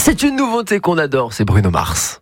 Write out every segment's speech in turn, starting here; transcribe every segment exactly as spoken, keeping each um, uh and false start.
C'est une nouveauté qu'on adore, c'est Bruno Mars.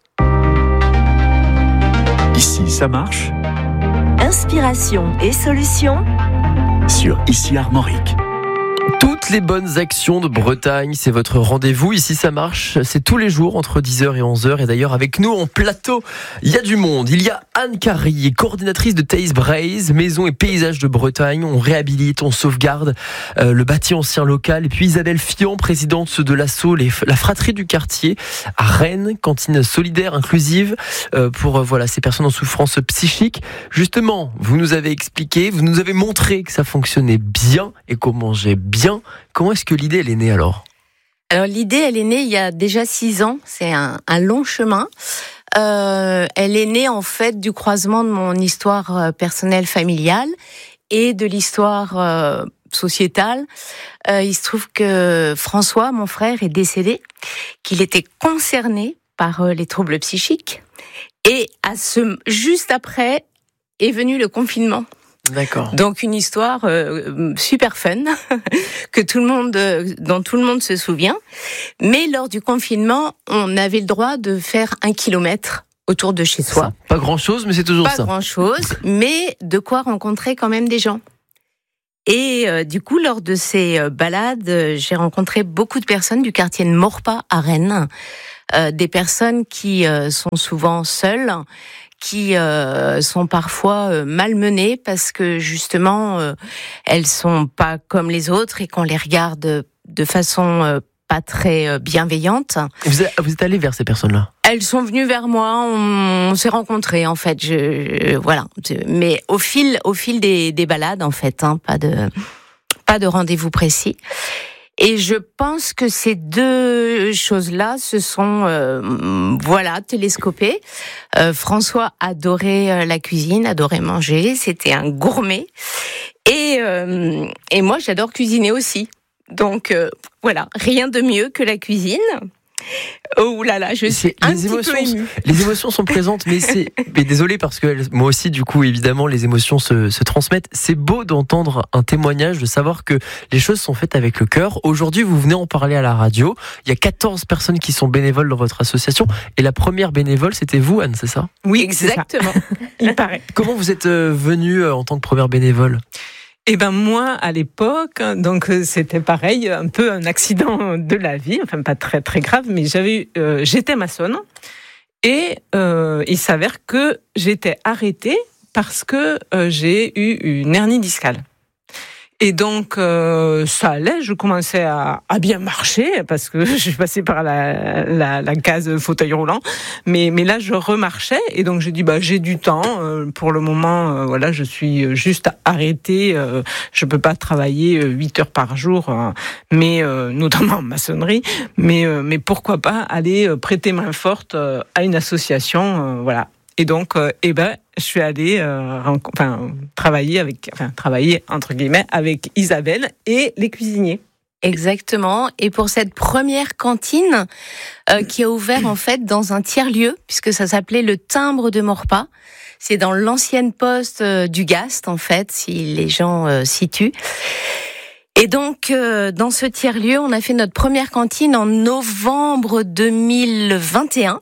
Ici, ça marche. Inspiration et solutions Sur Ici Armorique. Toutes les bonnes actions de Bretagne, c'est votre rendez-vous. Ici, ça marche. C'est tous les jours entre dix heures et onze heures. Et d'ailleurs, avec nous en plateau, il y a du monde. Il y a Anne Carrier, coordinatrice de Thaïs Braise, maison et paysages de Bretagne. On réhabilite, on sauvegarde euh, le bâti ancien local. Et puis Isabelle Fian, présidente de l'asso les, la fratrie du quartier à Rennes, cantine solidaire, inclusive euh, pour euh, voilà ces personnes en souffrance psychique. Justement, vous nous avez expliqué, vous nous avez montré que ça fonctionnait bien et qu'on mangeait bien. Comment est-ce que l'idée elle est née alors ? Alors l'idée elle est née il y a déjà six ans, c'est un, un long chemin. Euh, elle est née en fait du croisement de mon histoire personnelle familiale et de l'histoire euh, sociétale. Euh, il se trouve que François, mon frère, est décédé, qu'il était concerné par euh, les troubles psychiques et à ce, juste après est venu le confinement. D'accord. Donc une histoire euh, super fun que tout le monde, euh, dont tout le monde se souvient. Mais lors du confinement, on avait le droit de faire un kilomètre autour de chez soi. Ça, pas grand chose, mais c'est toujours pas ça. Pas grand chose, mais de quoi rencontrer quand même des gens. Et euh, du coup, lors de ces euh, balades, euh, j'ai rencontré beaucoup de personnes du quartier de Maurepas à Rennes, euh, des personnes qui euh, sont souvent seules, qui euh, sont parfois euh, malmenées parce que justement euh, elles sont pas comme les autres et qu'on les regarde de façon euh, pas très euh, bienveillante. Vous êtes, vous êtes allé vers ces personnes-là ? Elles sont venues vers moi, on, on s'est rencontrés en fait. Je, je, voilà, mais au fil, au fil des, des balades en fait, hein, pas de, pas de rendez-vous précis. Et je pense que ces deux choses-là se sont, euh, voilà, télescopées. Euh, François adorait euh, la cuisine, adorait manger, c'était un gourmet. Et, euh, et moi, j'adore cuisiner aussi. Donc, euh, voilà, rien de mieux que la cuisine. Oh là là, je suis un petit peu émue. Les émotions sont présentes, mais c'est, mais désolé parce que moi aussi, du coup, évidemment, les émotions se, se transmettent. C'est beau d'entendre un témoignage, de savoir que les choses sont faites avec le cœur. Aujourd'hui, vous venez en parler à la radio. Il y a quatorze personnes qui sont bénévoles dans votre association. Et la première bénévole, c'était vous, Anne, c'est ça ? Oui, exactement. Il paraît. Comment vous êtes venue en tant que première bénévole ? Eh ben moi, à l'époque, donc c'était pareil, un peu un accident de la vie, enfin pas très très grave, mais j'avais, euh, j'étais maçonne et euh, il s'avère que j'étais arrêtée parce que euh, j'ai eu une hernie discale. Et donc euh, ça allait, je commençais à, à bien marcher parce que je suis passée par la, la, la case fauteuil roulant, mais mais là je remarchais et donc j'ai dit bah j'ai du temps euh, pour le moment, euh, voilà je suis juste arrêtée, euh, je peux pas travailler huit heures par jour, euh, mais euh, notamment en maçonnerie, mais euh, mais pourquoi pas aller prêter main forte euh, à une association, euh, voilà. Et donc, euh, eh ben, je suis allée euh, renco- enfin, travailler avec, enfin, travailler entre guillemets avec Isabelle et les cuisiniers. Exactement. Et pour cette première cantine euh, qui a ouvert en fait dans un tiers-lieu, puisque ça s'appelait le Timbre de Maurepas. C'est dans l'ancienne poste euh, du Gast, en fait, si les gens euh, situent. Et donc, euh, dans ce tiers-lieu, on a fait notre première cantine en novembre deux mille vingt et un.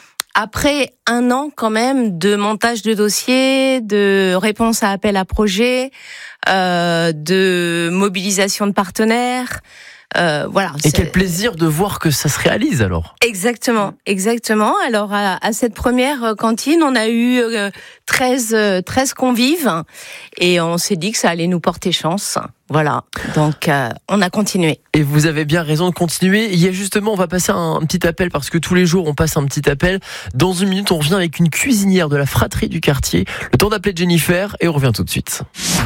Après un an quand même de montage de dossiers, de réponse à appel à projet, euh, de mobilisation de partenaires, euh, voilà. Et quel plaisir de voir que ça se réalise alors. Exactement, exactement. Alors à, à cette première cantine, on a eu euh, treize, treize convives et on s'est dit que ça allait nous porter chance. Voilà, donc euh, on a continué. Et vous avez bien raison de continuer. Il y a justement, on va passer un, un petit appel parce que tous les jours on passe un petit appel. Dans une minute, on revient avec une cuisinière de la fratrie du quartier. Le temps d'appeler Jennifer et on revient tout de suite.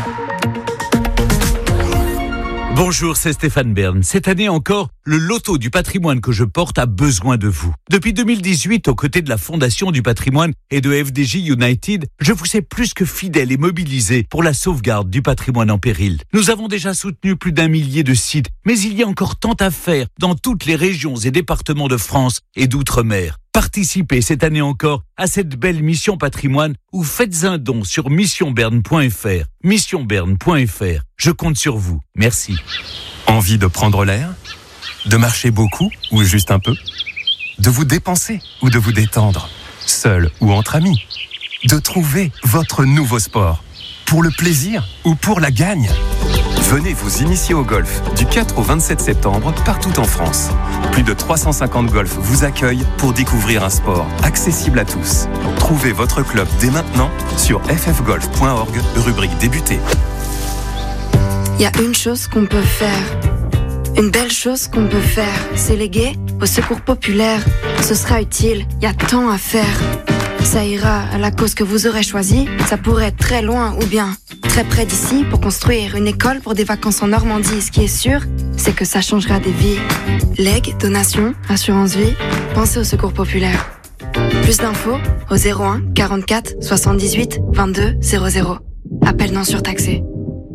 Bonjour, c'est Stéphane Bern. Cette année encore, le loto du patrimoine que je porte a besoin de vous. Depuis deux mille dix-huit, aux côtés de la Fondation du patrimoine et de F D J United, je vous sais plus que fidèle et mobilisé pour la sauvegarde du patrimoine en péril. Nous avons déjà soutenu plus d'un millier de sites, mais il y a encore tant à faire dans toutes les régions et départements de France et d'outre-mer. Participez cette année encore à cette belle mission patrimoine ou faites un don sur mission berne point f r. mission berne point f r. Je compte sur vous. Merci. Envie de prendre l'air ? De marcher beaucoup ou juste un peu ? de vous dépenser ou de vous détendre, seul ou entre amis, de trouver votre nouveau sport, pour le plaisir ou pour la gagne. Venez vous initier au golf du quatre au vingt-sept septembre partout en France. Plus de trois cent cinquante golfs vous accueillent pour découvrir un sport accessible à tous. Trouvez votre club dès maintenant sur f f golf point org, rubrique débuter. Il y a une chose qu'on peut faire, une belle chose qu'on peut faire, c'est léguer au secours populaire. Ce sera utile, il y a tant à faire. Ça ira à la cause que vous aurez choisie, ça pourrait être très loin ou bien très près d'ici pour construire une école pour des vacances en Normandie. Ce qui est sûr, c'est que ça changera des vies. Legs, donations, assurance vie, pensez au secours populaire. Plus d'infos au zéro un quarante-quatre soixante-dix-huit vingt-deux zéro zéro. Appel non surtaxé.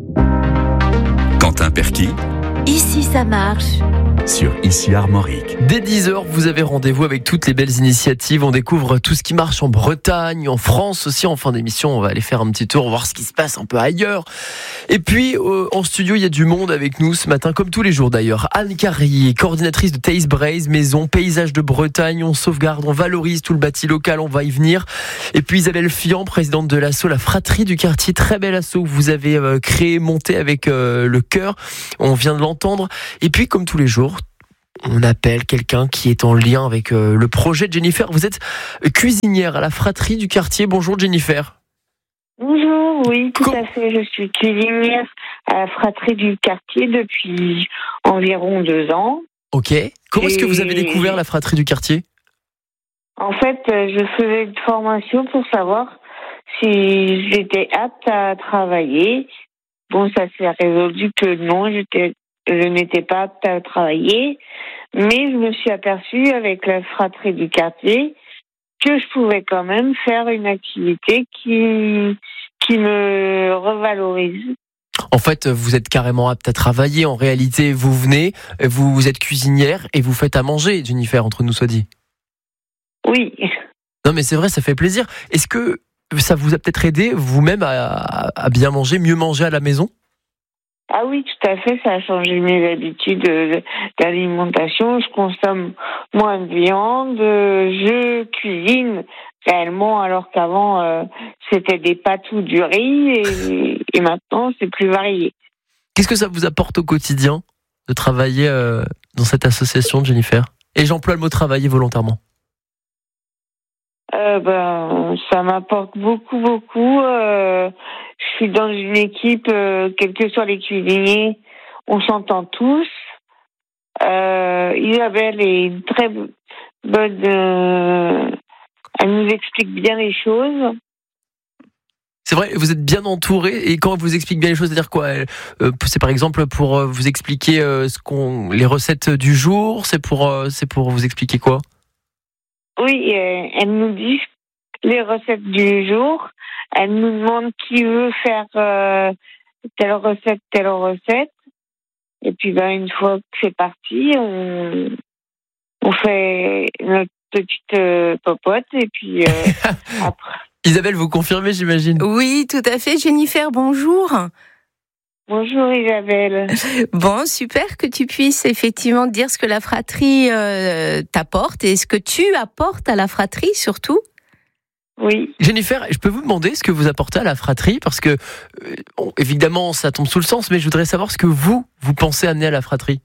Quentin Perquis Ici ça marche. sur Ici Armorique. Dès dix heures, vous avez rendez-vous avec toutes les belles initiatives. On découvre tout ce qui marche en Bretagne, en France aussi. En fin d'émission, on va aller faire un petit tour, voir ce qui se passe un peu ailleurs. Et puis, euh, en studio, il y a du monde avec nous ce matin, comme tous les jours d'ailleurs. Anne Carrier, coordinatrice de Taste Braise, maison, paysage de Bretagne. On sauvegarde, on valorise tout le bâti local, on va y venir. Et puis Isabelle Fian, présidente de l'asso La Fratrie du Quartier. Très bel asso que vous avez euh, créé, monté avec euh, le cœur. On vient de l'entendre. Et puis, comme tous les jours, on appelle quelqu'un qui est en lien avec euh, le projet de Jennifer. Vous êtes cuisinière à la Fratrie du Quartier. Bonjour Jennifer. Bonjour, oui, tout Com- à fait. Je suis cuisinière à la Fratrie du Quartier depuis environ deux ans. Ok. Comment est-ce que vous avez Et- découvert la Fratrie du Quartier ? En fait, euh, je faisais une formation pour savoir si j'étais apte à travailler. Bon, ça s'est résolu que non, j'étais, je n'étais pas apte à travailler. Mais je me suis aperçue avec la Fratrie du Quartier que je pouvais quand même faire une activité qui, qui me revalorise. En fait, vous êtes carrément apte à travailler. En réalité, vous venez, vous, vous êtes cuisinière et vous faites à manger, Jennifer, entre nous soit dit. Oui. Non mais c'est vrai, ça fait plaisir. Est-ce que ça vous a peut-être aidé vous-même à, à bien manger, mieux manger à la maison ? Ah oui, tout à fait, ça a changé mes habitudes d'alimentation. Je consomme moins de viande, je cuisine réellement, alors qu'avant, euh, c'était des pâtes ou du riz, et, et maintenant, c'est plus varié. Qu'est-ce que ça vous apporte au quotidien de travailler euh, dans cette association, Jennifer ? Et j'emploie le mot travailler volontairement. Euh, ben, ça m'apporte beaucoup, beaucoup. Euh, je suis dans une équipe, euh, quels que soient les cuisiniers, on s'entend tous. Euh, Isabelle est une très bonne... Euh, elle nous explique bien les choses. C'est vrai, vous êtes bien entouré et quand elle vous explique bien les choses, c'est-à-dire quoi ? euh, C'est par exemple pour euh, vous expliquer euh, ce qu'on, les recettes du jour. C'est pour, euh, c'est pour vous expliquer quoi ? Oui, euh, elle nous dit les recettes du jour. Elle nous demande qui veut faire euh, telle recette, telle recette. Et puis, ben, une fois que c'est parti, on, on fait notre petite euh, popote. Et puis, euh, après. Isabelle, vous confirmez, j'imagine ? Oui, tout à fait. Jennifer, bonjour. Bonjour Isabelle. Bon, super que tu puisses effectivement dire ce que la fratrie euh, t'apporte et ce que tu apportes à la fratrie surtout. Oui. Jennifer, je peux vous demander ce que vous apportez à la fratrie ? Parce que, euh, bon, évidemment, ça tombe sous le sens, mais je voudrais savoir ce que vous, vous pensez amener à la fratrie.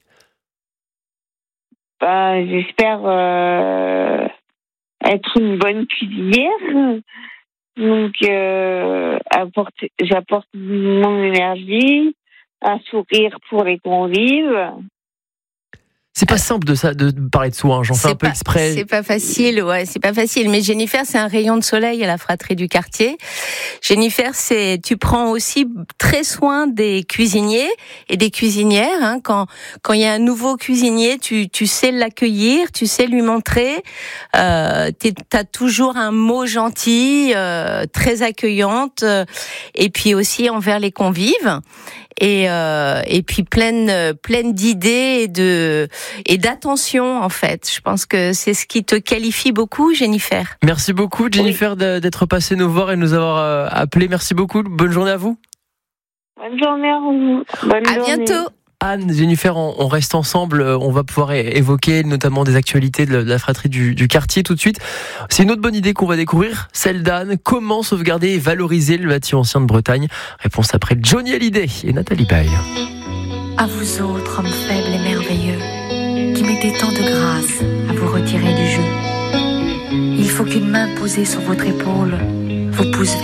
Ben, j'espère euh, être une bonne cuisinière. Donc, euh, apporter, j'apporte mon énergie, un sourire pour les convives. C'est pas simple de ça, de parler de soi, hein. J'en fais un peu pas, exprès. C'est pas facile, ouais, c'est pas facile. Mais Jennifer, c'est un rayon de soleil à la Fratrie du Quartier. Jennifer, c'est, tu prends aussi très soin des cuisiniers et des cuisinières. Hein. Quand quand il y a un nouveau cuisinier, tu tu sais l'accueillir, tu sais lui montrer. Euh, t'as toujours un mot gentil, euh, très accueillante, euh, et puis aussi envers les convives. Et euh, et puis pleine pleine d'idées et de et d'attention en fait. Je pense que c'est ce qui te qualifie beaucoup, Jennifer. Merci beaucoup, Jennifer, oui. d'être passée nous voir et nous avoir euh, appelé. Merci beaucoup. Bonne journée à vous. Bonne journée à vous. Bonne à journée. bientôt. Anne, Jennifer, on, on reste ensemble. On va pouvoir é- évoquer notamment des actualités de la fratrie du, du quartier tout de suite. C'est une autre bonne idée qu'on va découvrir, celle d'Anne. Comment sauvegarder et valoriser le bâti ancien de Bretagne? Réponse après Johnny Hallyday et Nathalie Baye. À vous autres, hommes faibles et merveilleux, qui mettez tant de grâce à vous retirer du jeu. Il faut qu'une main posée sur votre épaule vous pousse vers